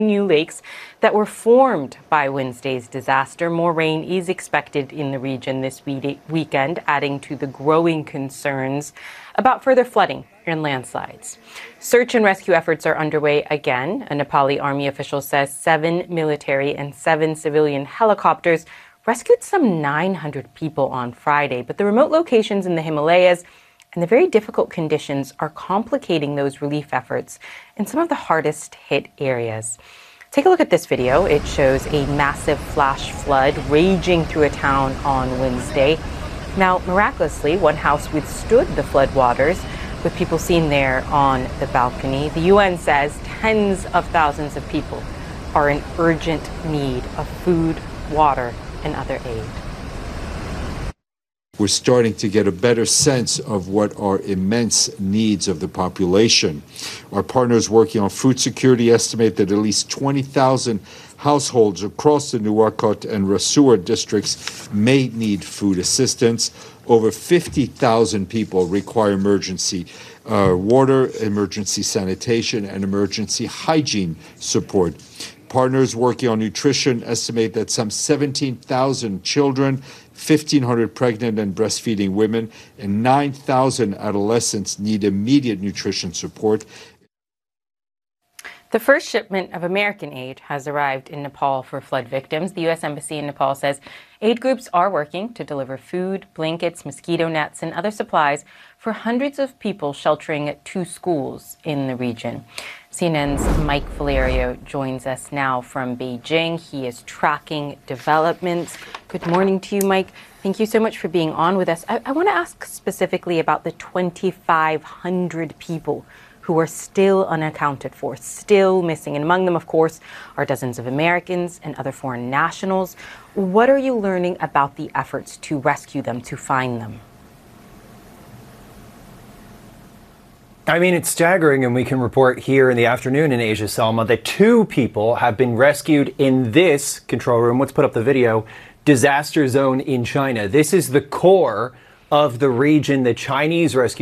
new lakes that were formed by Wednesday's disaster. More rain is expected in the region this weekend, adding to the growing concerns about further flooding and landslides. Search and rescue efforts are underway again. A Nepali army official says 7 military and 7 civilian helicopters rescued some 900 people on Friday, but the remote locations in the Himalayas and the very difficult conditions are complicating those relief efforts in some of the hardest hit areas. Take a look at this video. It shows a massive flash flood raging through a town on Wednesday. Now, miraculously, one house withstood the flood waters, with people seen there on the balcony. The UN says tens of thousands of people are in urgent need of food, water, and other aid. We're starting to get a better sense of what are immense needs of the population. Our partners working on food security estimate that at least 20,000 households across the Nuwakot and Rasuwa districts may need food assistance. Over 50,000 people require emergency water, emergency sanitation, and emergency hygiene support. Partners working on nutrition estimate that some 17,000 children, 1,500 pregnant and breastfeeding women, and 9,000 adolescents need immediate nutrition support. The first shipment of American aid has arrived in Nepal for flood victims. The U.S. Embassy in Nepal says aid groups are working to deliver food, blankets, mosquito nets, and other supplies for hundreds of people sheltering at 2 schools in the region. CNN's Mike Valerio joins us now from Beijing. He is tracking developments. Good morning to you, Mike. Thank you so much for being on with us. I want to ask specifically about the 2,500 people who are still unaccounted for, still missing. And among them, of course, are dozens of Americans and other foreign nationals. What are you learning about the efforts to rescue them, to find them? I mean, it's staggering, and we can report here in the afternoon in Asia, Salma, that 2 people have been rescued in this control room. Let's put up the video. Disaster zone in China. This is the core of the region. The Chinese rescue